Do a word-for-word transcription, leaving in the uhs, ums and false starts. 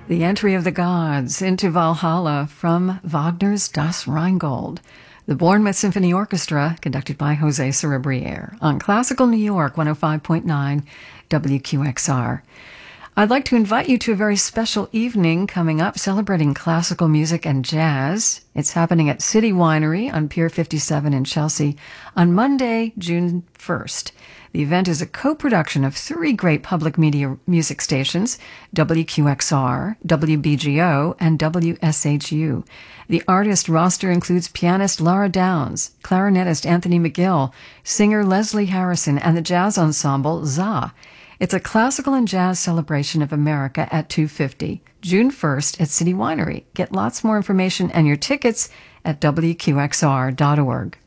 The entry of the gods into Valhalla from Wagner's Das Rheingold. The Bournemouth Symphony Orchestra, conducted by Jose Cerebriere, on Classical New York one oh five point nine W Q X R. I'd like to invite you to a very special evening coming up celebrating classical music and jazz. It's happening at City Winery on Pier fifty-seven in Chelsea on Monday, June first. The event is a co-production of three great public media music stations, W Q X R, W B G O, and W S H U. The artist roster includes pianist Laura Downs, clarinetist Anthony McGill, singer Leslie Harrison, and the jazz ensemble ZA. It's a classical and jazz celebration of America at two fifty, June first at City Winery. Get lots more information and your tickets at W Q X R dot org.